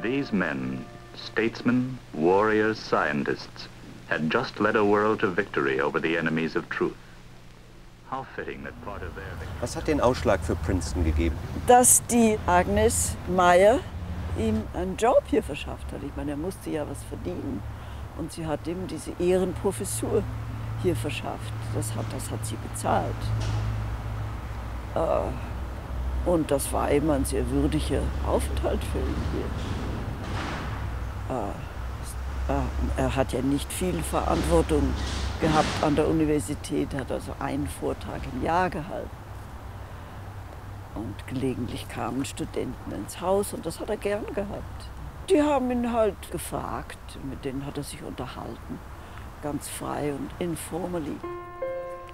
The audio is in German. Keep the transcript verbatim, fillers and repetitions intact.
These men, statesmen, warriors, scientists, had just led a world to victory over the enemies of truth. How fitting that part of their victory... Was hat den Ausschlag für Princeton gegeben? Dass die Agnes Meyer ihm einen Job hier verschafft hat. Ich meine, er musste ja was verdienen. Und sie hat ihm diese Ehrenprofessur hier verschafft. Das hat, das hat sie bezahlt. Äh, und das war eben ein sehr würdiger Aufenthalt für ihn hier. Äh, äh, er hat ja nicht viel Verantwortung gehabt an der Universität, hat also einen Vortrag im Jahr gehalten. Und gelegentlich kamen Studenten ins Haus und das hat er gern gehabt. Die haben ihn halt gefragt, mit denen hat er sich unterhalten, ganz frei und informally.